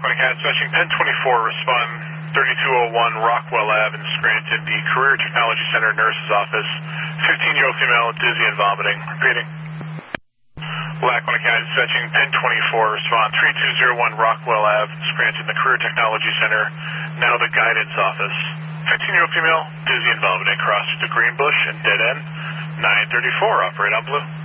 Lackawanna County Dispatching 1024, respond 3201 Rockwell Ave in Scranton, the Career Technology Center nurse's office. 15-year-old female, dizzy and vomiting. Repeating. Lackawanna County Dispatching 1024, respond 3201 Rockwell Ave, Scranton, the Career Technology Center, now the guidance office. 15-year-old female, dizzy and vomiting, crossed to Greenbush and dead end. 934, operate on blue.